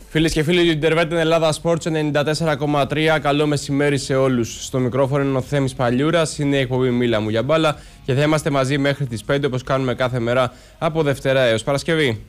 Φίλες και φίλοι του Interveten Ελλάδα Sports 94,3. Καλό μεσημέρι σε όλους. Στο μικρόφωνο είναι ο Θέμης Παλιούρας, είναι η εκπομπή Μίλα μου για μπάλα και θα είμαστε μαζί μέχρι τις 5 όπως κάνουμε κάθε μέρα από Δευτέρα έως Παρασκευή.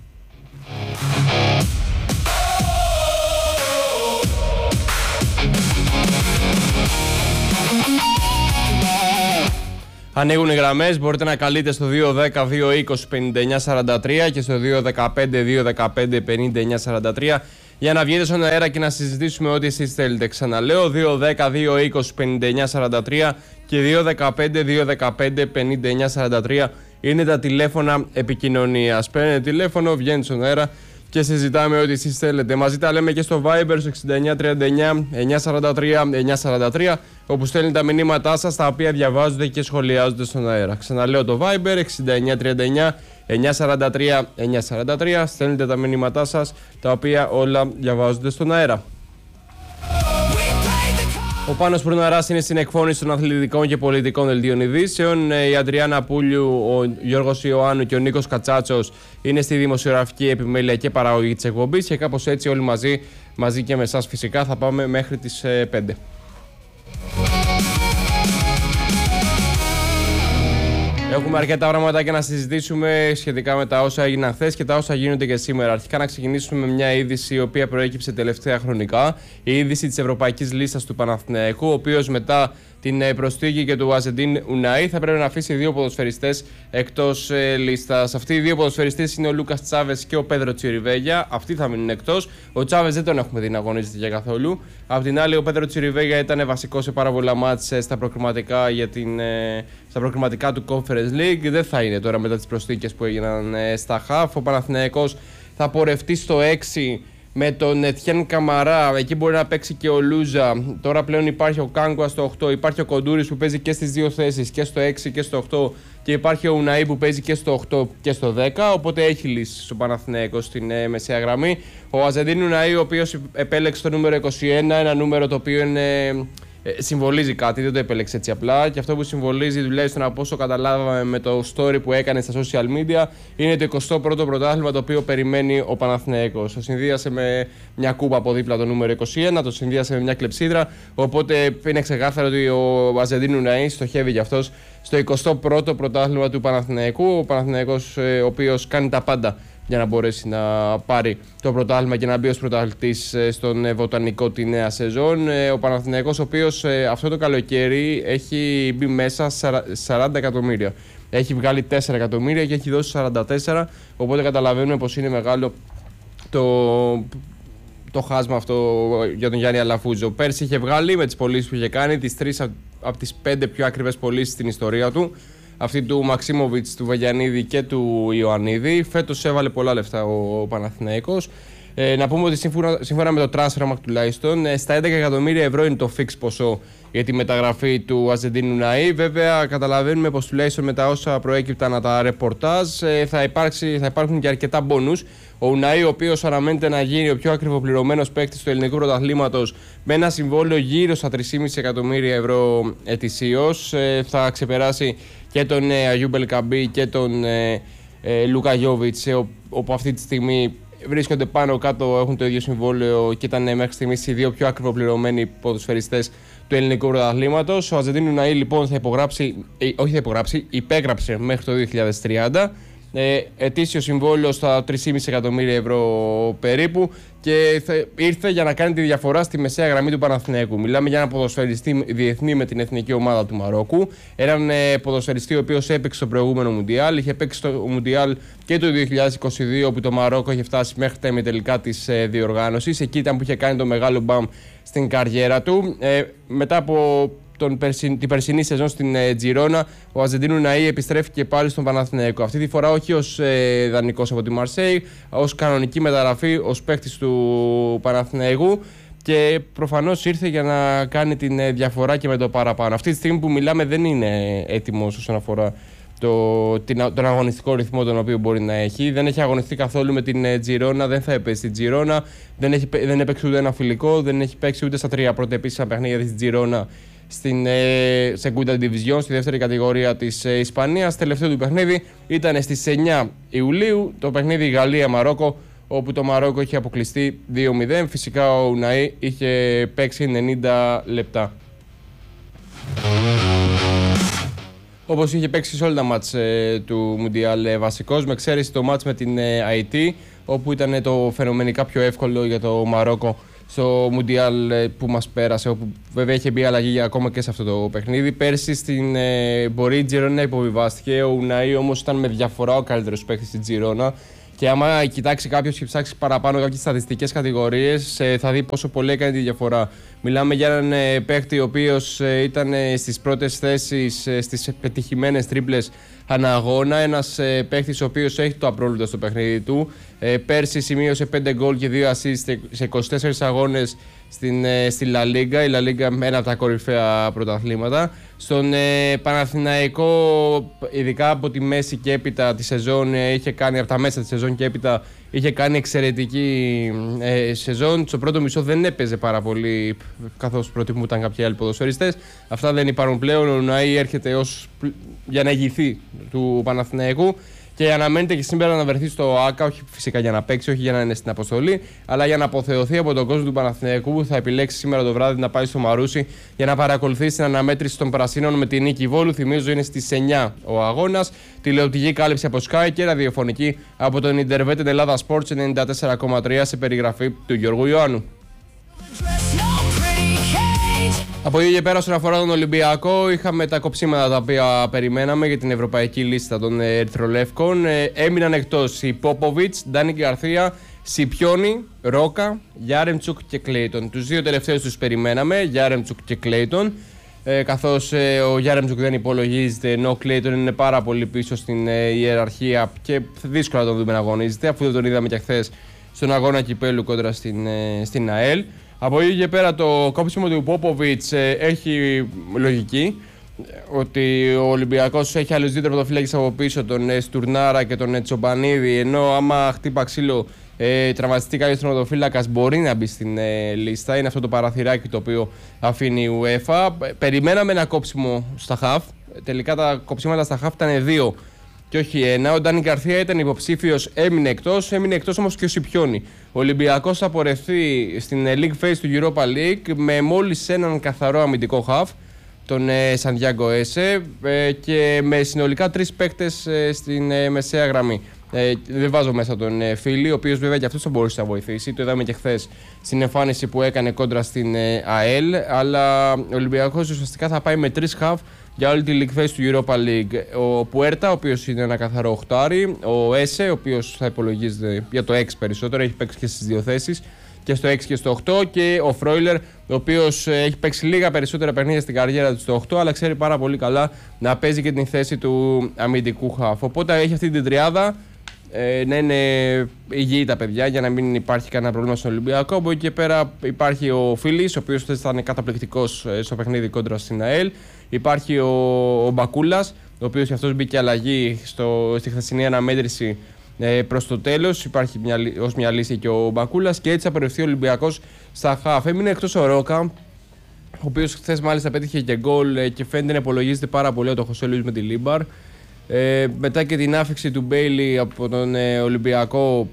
Ανοίγουν οι γραμμές, μπορείτε να καλείτε στο 210-220-5943 και στο 215-215-5943 για να βγείτε στον αέρα και να συζητήσουμε ό,τι εσείς θέλετε. Ξαναλέω, 210-220-5943 και 215-215-5943 είναι τα τηλέφωνα επικοινωνίας. Παίρνετε τηλέφωνο, βγαίνετε στον αέρα και συζητάμε ό,τι εσείς θέλετε. Μαζί τα λέμε και στο Viber στο 6939-943-943 όπου στέλνετε τα μηνύματά σας τα οποία διαβάζονται και σχολιάζονται στον αέρα. Ξαναλέω το Viber 6939-943-943. Στέλνετε τα μηνύματά σας τα οποία όλα διαβάζονται στον αέρα. Ο Πάνος Πουρναράς είναι στην εκφώνηση των αθλητικών και πολιτικών δελτίων ειδήσεων. Η Αντριάννα Πούλιου, ο Γιώργος Ιωάννου και ο Νίκος Κατσάτσος είναι στη δημοσιογραφική επιμέλεια και παραγωγή της εκπομπής και κάπως έτσι όλοι μαζί και με εσάς φυσικά θα πάμε μέχρι τις 5. Έχουμε αρκετά πράγματα για να συζητήσουμε σχετικά με τα όσα έγιναν χθες και τα όσα γίνονται και σήμερα. Αρχικά να ξεκινήσουμε με μια είδηση η οποία προέκυψε τελευταία χρονικά. Η είδηση της Ευρωπαϊκής Λίστας του Παναθηναϊκού, ο οποίος μετά την προσθήκη και του Αζεντίν Ουναή θα πρέπει να αφήσει δύο ποδοσφαιριστές εκτός λίστας. Αυτοί οι δύο ποδοσφαιριστές είναι ο Λούκας Τσάβες και ο Πέδρο Τσιριβέγια. Αυτοί θα μείνουν εκτός. Ο Τσάβες δεν τον έχουμε δει να αγωνίζεται για καθόλου. Απ' την άλλη, ο Πέδρο Τσιριβέγια ήταν βασικός σε πάρα πολλά μάτς στα προκριματικά του Conference League. Δεν θα είναι τώρα μετά τις προσθήκες που έγιναν στα ΧΑΦ. Ο Παναθηναϊκός θα πορευτεί στο 6. Με τον Ετιέν Καμαρά, εκεί μπορεί να παίξει και ο Λούζα. Τώρα πλέον υπάρχει ο Κάγκουα στο 8, υπάρχει ο Κοντούρης που παίζει και στις δύο θέσεις, και στο 6 και στο 8, και υπάρχει ο Ουναή που παίζει και στο 8 και στο 10. Οπότε έχει λύσει στο Παναθηναϊκό στην μεσαία γραμμή. Ο Αζεντίν Ουναή, ο οποίος επέλεξε το νούμερο 21, ένα νούμερο το οποίο συμβολίζει κάτι, δεν το επέλεξε έτσι απλά. Και αυτό που συμβολίζει, τουλάχιστον από όσο καταλάβαμε με το story που έκανε στα social media, είναι το 21ο πρωτάθλημα το οποίο περιμένει ο Παναθηναϊκός. Το συνδύασε με μια κούπα από δίπλα το νούμερο 21, το συνδύασε με μια κλεψίδρα. Οπότε είναι ξεκάθαρο ότι ο Αζεντίν Ουναή στοχεύει γι' αυτός στο 21ο πρωτάθλημα του Παναθηναϊκού. Ο Παναθηναϊκός, ο οποίος κάνει τα πάντα για να μπορέσει να πάρει το πρωτάθλημα και να μπει ως πρωταθλητής στον βοτανικό τη νέα σεζόν. Ο Παναθηναϊκός, ο οποίος αυτό το καλοκαίρι έχει μπει μέσα 40 εκατομμύρια. Έχει βγάλει 4 εκατομμύρια και έχει δώσει 44, οπότε καταλαβαίνουμε πως είναι μεγάλο το χάσμα αυτό για τον Γιάννη Αλαφούζο. Πέρσι είχε βγάλει με τις πωλήσεις που είχε κάνει τις 3 από τις 5 πιο ακριβές πωλήσεις στην ιστορία του. Αυτή του Μαξίμοβιτς, του Βαγιανίδη και του Ιωαννίδη. Φέτος έβαλε πολλά λεφτά ο Παναθηναϊκός. Να πούμε ότι σύμφωνα με το Transfermarkt τουλάχιστον, στα 11 εκατομμύρια ευρώ είναι το fix ποσό για τη μεταγραφή του Αζεντίν Ουναή. Βέβαια, καταλαβαίνουμε πως τουλάχιστον με τα όσα προέκυπταν τα ρεπορτάζ θα υπάρχουν και αρκετά μπόνους. Ο Ουναή, ο οποίος αναμένεται να γίνει ο πιο ακριβοπληρωμένος παίκτης του ελληνικού πρωταθλήματος με ένα συμβόλαιο γύρω στα 3,5 εκατομμύρια ευρώ ετησίως, θα ξεπεράσει και τον Αγιούμπελ Καμπή και τον Λούκα Γιόβιτς, όπου αυτή τη στιγμή βρίσκονται πάνω κάτω, έχουν το ίδιο συμβόλαιο και ήταν μέχρι στιγμής οι δύο πιο ακριβοπληρωμένοι ποδοσφαιριστές του ελληνικού πρωταθλήματος. Ο Αζεντίν Ουναή λοιπόν υπέγραψε μέχρι το 2030. Ετήσιο συμβόλαιο στα 3,5 εκατομμύρια ευρώ περίπου και ήρθε για να κάνει τη διαφορά στη μεσαία γραμμή του Παναθηναϊκού. Μιλάμε για έναν ποδοσφαιριστή διεθνή με την εθνική ομάδα του Μαρόκου. Έναν ποδοσφαιριστή ο οποίος έπαιξε στο προηγούμενο Μουντιάλ. Είχε παίξει στο Μουντιάλ και το 2022, όπου το Μαρόκο είχε φτάσει μέχρι τα ημιτελικά της διοργάνωσης. Εκεί ήταν που είχε κάνει το μεγάλο μπαμ στην καριέρα του. Μετά από την περσινή σεζόν στην Τζιρόνα, ο Αζεντίν Ουναή επιστρέφει και πάλι στον Παναθηναϊκό. Αυτή τη φορά όχι ως δανεικός από τη Μαρσέη, ως κανονική μεταγραφή, ως παίκτης του Παναθηναϊκού. Και προφανώς ήρθε για να κάνει την διαφορά και με το παραπάνω. Αυτή τη στιγμή που μιλάμε δεν είναι έτοιμος όσον αφορά τον αγωνιστικό ρυθμό τον οποίο μπορεί να έχει. Δεν έχει αγωνιστεί καθόλου με την Τζιρόνα, δεν θα έπαιζε στην Τζιρόνα, δεν έπαιξε ούτε ένα φιλικό, δεν έχει παίξει ούτε στα 3 πρώτα επίσημα παιχνίδια της Τζιρόνα στην Segunda Division, στη δεύτερη κατηγορία της Ισπανίας. Τελευταίο του παιχνίδι ήταν στις 9 Ιουλίου, το παιχνίδι Γαλλία-Μαρόκο, όπου το Μαρόκο είχε αποκλειστεί 2-0. Φυσικά ο Ουναΐ είχε παίξει 90 λεπτά. Όπως είχε παίξει σε όλα τα μάτς του Μουντιάλ βασικός, με εξαίρεση το μάτς με την Αϊτή, όπου ήταν το φαινομενικά πιο εύκολο για το Μαρόκο στο Μουντιάλ που μας πέρασε, όπου βέβαια είχε μπει αλλαγή ακόμα και σε αυτό το παιχνίδι. Πέρσι στην μπορεί η Τζιρόνα υποβιβάστηκε, ο Ουναΐ όμως ήταν με διαφορά ο καλύτερος παίκτης στην Τζιρόνα. Και άμα κοιτάξει κάποιος και ψάξει παραπάνω κάποιες στατιστικές κατηγορίες, θα δει πόσο πολύ έκανε τη διαφορά. Μιλάμε για έναν παίκτη ο οποίος ήταν στις πρώτες θέσεις στις πετυχημένες τρίπλες ανά αγώνα. Ένας παίκτης ο οποίος έχει το απρόβλεπτο στο παιχνίδι του. Πέρσι σημείωσε 5 γκολ και 2 assist σε 24 αγώνες στη Λα Λίγκα. Η Λα Λίγκα με ένα από τα κορυφαία πρωταθλήματα. Στον Παναθηναϊκό, ειδικά από τη μέση και έπειτα τη σεζόν, είχε κάνει από τα μέσα τη σεζόν και έπειτα είχε κάνει εξαιρετική σεζόν. Στο πρώτο μισό δεν έπαιζε πάρα πολύ, καθώς προτιμούταν κάποιοι άλλοι ποδοσφαιριστές. Αυτά δεν υπάρχουν πλέον. Ο Ουναΐ έρχεται για να ηγηθεί του Παναθηναϊκού και αναμένεται και σήμερα να βρεθεί στο ΆΚΑ, όχι φυσικά για να παίξει, όχι για να είναι στην αποστολή, αλλά για να αποθεωθεί από τον κόσμο του Παναθηναϊκού, που θα επιλέξει σήμερα το βράδυ να πάει στο Μαρούσι για να παρακολουθήσει την αναμέτρηση των Πρασίνων με την νίκη Βόλου. Θυμίζω είναι στις 9 ο αγώνας. Τηλεοπτική κάλυψη από Sky και ραδιοφωνική από τον Ιντερβέτ Ελλάδα Sports 94,3 σε περιγραφή του Γιώργου Ιωάννου. Από εκεί και πέρα, όσον αφορά τον Ολυμπιακό, είχαμε τα κοψίματα τα οποία περιμέναμε για την ευρωπαϊκή λίστα των Ερυθρολεύκων. Έμειναν εκτός οι Πόποβιτς, Ντάνι Γκαρθία, Σιπιόνι, Ρόκα, Γιάρεμτσουκ και Κλέιτον. Τους δύο τελευταίους τους περιμέναμε, Γιάρεμτσουκ και Κλέιτον, καθώς ο Γιάρεμτσουκ δεν υπολογίζεται, ενώ ο Κλέιτον είναι πάρα πολύ πίσω στην ιεραρχία και δύσκολα να τον δούμε να αγωνίζεται, αφού δεν τον είδαμε και χθες στον αγώνα κυπέλου κόντρα στην ΑΕΛ. Από εκεί και πέρα το κόψιμο του Πόποβιτς έχει λογική, ότι ο Ολυμπιακός έχει άλλους δύο τερματοφύλακες από πίσω, τον Στουρνάρα και τον Τσομπανίδη, ενώ άμα χτύπα ξύλο τραυματιστεί κάποιος τερματοφύλακας μπορεί να μπει στην λίστα. Είναι αυτό το παραθυράκι το οποίο αφήνει η UEFA. Περιμέναμε ένα κόψιμο στα χαφ, τελικά τα κόψιματα στα χαφ ήταν 2 και όχι 1. Ο Ντάνι Γκαρθία ήταν υποψήφιος, έμεινε εκτός όμως και ο Σιπιόνι. Ο Ολυμπιακός θα πορευθεί στην League Phase του Europa League με μόλις έναν καθαρό αμυντικό χαφ, τον Σαντιάγκο Έσε, και με συνολικά 3 παίκτες στην μεσαία γραμμή. Δεν βάζω μέσα τον Φίλη, ο οποίος βέβαια και αυτός θα μπορούσε να βοηθήσει. Το είδαμε και χθες στην εμφάνιση που έκανε κόντρα στην ΑΕΛ. Αλλά ο Ολυμπιακός ουσιαστικά θα πάει με 3 χαφ για όλη τη League Phase του Europa League. Ο Πουέρτα, ο οποίος είναι ένα καθαρό οχτάρι. Ο Έσε, ο οποίος θα υπολογίζεται για το 6 περισσότερο, έχει παίξει και στις δύο θέσεις, και στο 6 και στο 8. Και ο Φρόιλερ, ο οποίος έχει παίξει λίγα περισσότερα παιχνίδια στην καριέρα του στο 8, αλλά ξέρει πάρα πολύ καλά να παίζει και την θέση του αμυντικού χαφ. Οπότε έχει αυτή την τριάδα. Να είναι υγιή τα παιδιά για να μην υπάρχει κανένα πρόβλημα στον Ολυμπιακό. Από εκεί και πέρα υπάρχει ο Φίλης, ο οποίος θα ήταν καταπληκτικός στο παιχνίδι κόντρα στην ΑΕΛ. Υπάρχει ο Μπακούλας, ο οποίος και αυτός μπήκε αλλαγή στη χθεσινή αναμέτρηση προς το τέλος. Υπάρχει ως μια λύση και ο Μπακούλας, και έτσι θα πορευτεί ο Ολυμπιακός στα χαφ. Έμεινε εκτός ο Ρόκα, ο οποίος χθες μάλιστα πέτυχε και γκολ και φαίνεται να υπολογίζεται πάρα πολύ από τον Χωσέ Λουίς με τη Λίμπαρ. Μετά και την άφηξη του Μπέιλι από τον Ολυμπιακό,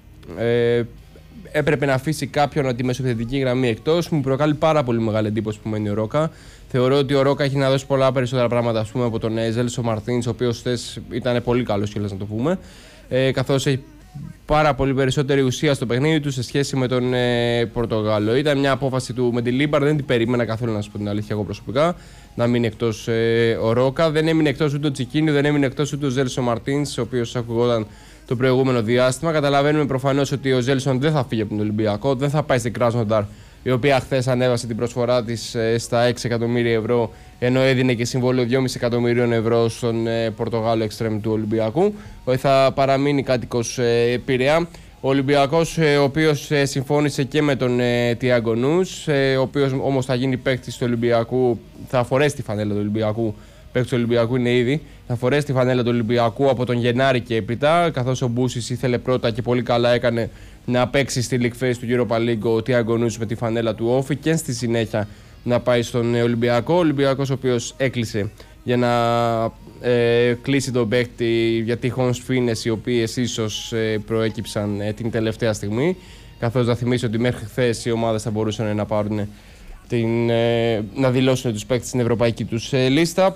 έπρεπε να αφήσει κάποιον από τη μεσοεπιθετική γραμμή εκτός. Μου προκαλεί πάρα πολύ μεγάλη εντύπωση που μένει ο Ρόκα. Θεωρώ ότι ο Ρόκα έχει να δώσει πολλά περισσότερα πράγματα, ας πούμε, από τον Ζέλσο Μαρτίνς, ο οποίος χθες ήταν πολύ καλός κιόλας, να το πούμε, καθώς έχει πάρα πολύ περισσότερη ουσία στο παιχνίδι του σε σχέση με τον Πορτογάλο. Ήταν μια απόφαση του με τη Λίμπαρ, δεν την περίμενα καθόλου, να σου πω την αλήθεια, εγώ προσωπικά, να μείνει εκτός ο Ρόκα. Δεν έμεινε εκτός ούτε ο Τσικίνι, δεν έμεινε εκτός ούτε ο Ζέλσον Μαρτίνς, ο οποίος ακουγόταν το προηγούμενο διάστημα. Καταλαβαίνουμε προφανώς ότι ο Ζέλσον δεν θα φύγει από τον Ολυμπιακό, δεν θα πάει στην Κράσνονταρ, η οποία χθες ανέβασε την προσφορά της στα 6 εκατομμύρια ευρώ, ενώ έδινε και συμβόλαιο 2,5 εκατομμυρίων ευρώ στον Πορτογάλο εξτρέμ του Ολυμπιακού. Θα παραμείνει κάτοικος Πειραιά. Ο Ολυμπιακός, ο οποίος συμφώνησε και με τον Τιάγκο Νους, ο οποίος όμως θα γίνει παίκτης του Ολυμπιακού, θα φορέσει τη φανέλα του Ολυμπιακού. Παίκτης του Ολυμπιακού είναι ήδη. Θα φορέσει τη φανέλα του Ολυμπιακού από τον Γενάρη και έπειτα, καθώς ο Μπούσης ήθελε πρώτα και πολύ καλά έκανε να παίξει στη League Phase του Europa League ο Τιάγκο Νους με τη φανέλα του Όφη, και στη συνέχεια να πάει στον Ολυμπιακό. Ο Ολυμπιακός, ο οποίος έκλεισε για να κλείσει τον παίκτη για τυχόν σφήνες οι οποίες ίσως προέκυψαν την τελευταία στιγμή. Καθώς να θυμίσω ότι μέχρι χθες οι ομάδες θα μπορούσαν να πάρουν να δηλώσουν τους παίκτες στην ευρωπαϊκή τους λίστα.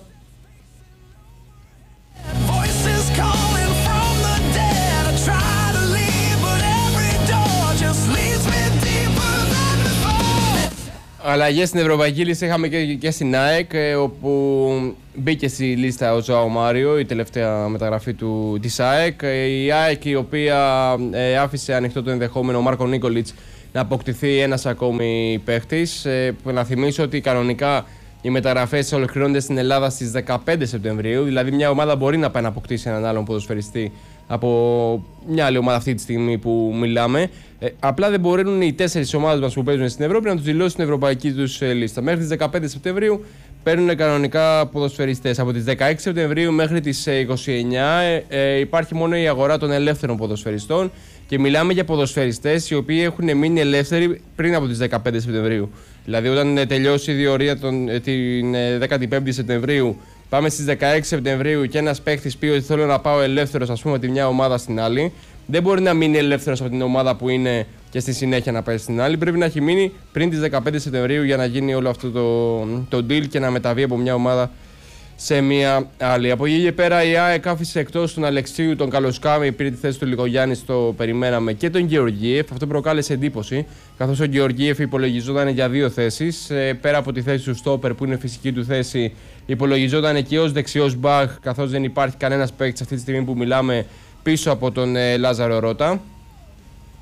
Αλλαγές στην ευρωπαϊκή λίστα είχαμε και στην ΑΕΚ, όπου μπήκε στη λίστα ο Ζωάο Μάριο, η τελευταία μεταγραφή της ΑΕΚ. Η ΑΕΚ, η οποία άφησε ανοιχτό το ενδεχόμενο ο Μάρκο Νίκολιτς να αποκτηθεί ένας ακόμη παίχτης. Να θυμίσω ότι κανονικά οι μεταγραφές ολοκληρώνονται στην Ελλάδα στις 15 Σεπτεμβρίου, δηλαδή μια ομάδα μπορεί να πάει να αποκτήσει έναν άλλον ποδοσφαιριστή από μια άλλη ομάδα αυτή τη στιγμή που μιλάμε. Απλά δεν μπορούν οι 4 ομάδες μας που παίζουν στην Ευρώπη να τους δηλώσουν στην ευρωπαϊκή τους λίστα. Μέχρι τις 15 Σεπτεμβρίου παίρνουν κανονικά ποδοσφαιριστές. Από τις 16 Σεπτεμβρίου μέχρι τις 29 υπάρχει μόνο η αγορά των ελεύθερων ποδοσφαιριστών και μιλάμε για ποδοσφαιριστές οι οποίοι έχουν μείνει ελεύθεροι πριν από τις 15 Σεπτεμβρίου. Δηλαδή, όταν τελειώσει η διορία την 15η Σεπτεμβρίου, πάμε στις 16 Σεπτεμβρίου και ένας παίχτης πει ότι θέλω να πάω ελεύθερος, ας πούμε, από τη μια ομάδα στην άλλη, δεν μπορεί να μείνει ελεύθερος από την ομάδα που είναι και στη συνέχεια να πάει στην άλλη. Πρέπει να έχει μείνει πριν τις 15 Σεπτεμβρίου για να γίνει όλο αυτό το deal και να μεταβεί από μια ομάδα σε μια άλλη. Από εκεί και πέρα η ΑΕΚ άφησε εκτός τον Αλεξίου, τον Καλοσκάμι, πήρε τη θέση του Λικογιάννης, το περιμέναμε, και τον Γεωργίεφ. Αυτό προκάλεσε εντύπωση, καθώς ο Γεωργίεφ υπολογιζόταν για 2 θέσεις. Πέρα από τη θέση του στόπερ που είναι φυσική του θέση, υπολογιζόταν και ως δεξιός μπακ, καθώς δεν υπάρχει κανένας παίκτης αυτή τη στιγμή που μιλάμε πίσω από τον Λάζαρο Ρώτα.